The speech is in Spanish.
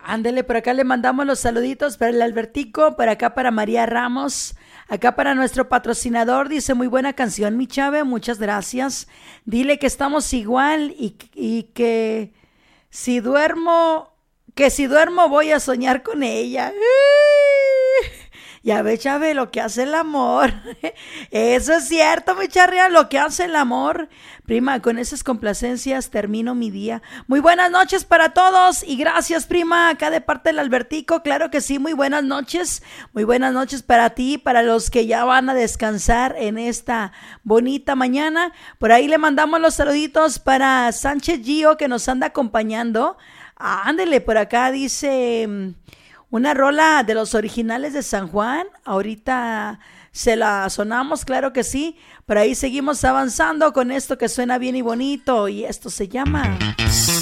Ándele, por acá le mandamos los saluditos para el Albertico, por acá para María Ramos, acá para nuestro patrocinador, dice muy buena canción, mi Chave, muchas gracias. Dile que estamos igual y que si duermo voy a soñar con ella. Ya ve, Chave, lo que hace el amor. Eso es cierto, mi charrea, lo que hace el amor. Prima, con esas complacencias termino mi día. Muy buenas noches para todos y gracias, prima, acá de parte del Albertico. Claro que sí, muy buenas noches. Muy buenas noches para ti, para los que ya van a descansar en esta bonita mañana. Por ahí le mandamos los saluditos para Sánchez Gio, que nos anda acompañando. Ándele, por acá dice... Una rola de los originales de San Juan, ahorita se la sonamos, claro que sí, por ahí seguimos avanzando con esto que suena bien y bonito y esto se llama